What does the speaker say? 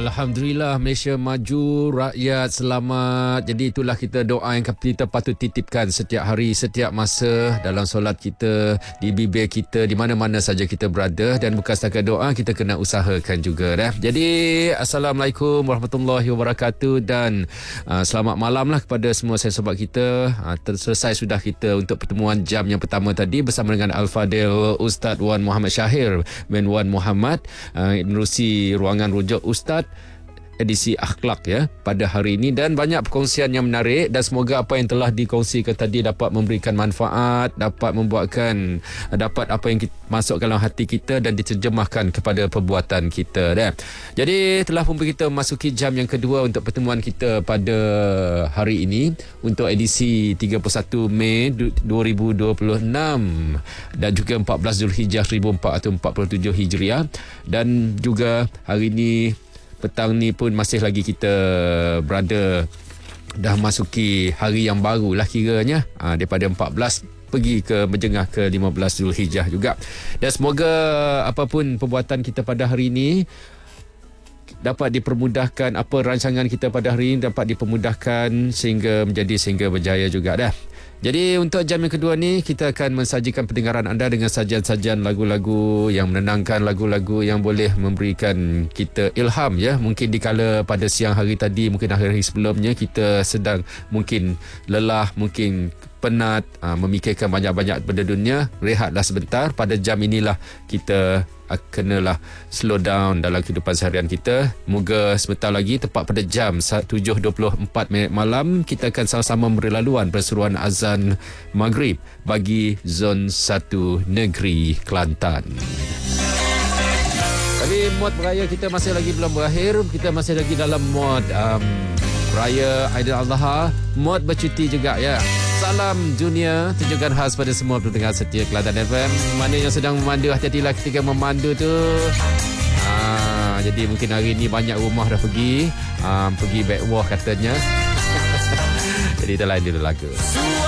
Alhamdulillah, Malaysia maju, rakyat selamat. Jadi itulah kita doa yang kita patut titipkan setiap hari, setiap masa dalam solat kita, di bibir kita, di mana-mana saja kita berada. Dan bukan setakat doa, kita kena usahakan juga dah. Jadi Assalamualaikum warahmatullahi wabarakatuh. Dan selamat malam lah kepada semua sahabat kita. Selesai sudah kita untuk pertemuan jam yang pertama tadi bersama dengan Al-Fadil Ustaz Wan Muhammad Syahir bin Wan Muhammad, menerusi ruangan rujuk Ustaz edisi akhlak ya pada hari ini, dan banyak perkongsian yang menarik, dan semoga apa yang telah dikongsikan tadi dapat memberikan manfaat, dapat membuatkan dapat apa yang masuk dalam hati kita dan diterjemahkan kepada perbuatan kita dah. Jadi telah pun kita memasuki jam yang kedua untuk pertemuan kita pada hari ini untuk edisi 31 Mei 2026 dan juga 14 Zulhijjah 1447 Hijriah, dan juga hari ini petang ni pun masih lagi kita berada, dah masuki hari yang baru lah kiranya, daripada 14 pergi ke menjengah ke 15 Zulhijjah juga. Dan semoga apapun perbuatan kita pada hari ini dapat dipermudahkan, apa rancangan kita pada hari ini dapat dipermudahkan sehingga berjaya juga dah. Jadi untuk jam yang kedua ni kita akan mensajikan pendengaran anda dengan sajian-sajian lagu-lagu yang menenangkan, lagu-lagu yang boleh memberikan kita ilham ya. Mungkin dikala pada siang hari tadi, mungkin hari-hari sebelumnya kita sedang mungkin lelah, mungkin penat, memikirkan banyak-banyak benda dunia, rehatlah sebentar. Pada jam inilah kita kenalah slow down dalam kehidupan seharian kita. Moga sebentar lagi tepat pada jam 7.24 malam kita akan sama-sama memberi laluan perseruan azan Maghrib bagi Zon 1 Negeri Kelantan. Kali mod beraya kita masih lagi belum berakhir. Kita masih lagi dalam mod Raya Aidiladha, mod bercuti juga ya. Salam dunia, tunjukkan khas pada semua pendengar setia Kelantan FM. Mana yang sedang memandu, hati-hatilah ketika memandu tu. Jadi mungkin hari ni banyak rumah dah pergi backwalk katanya. Jadi kita lain dulu lagu.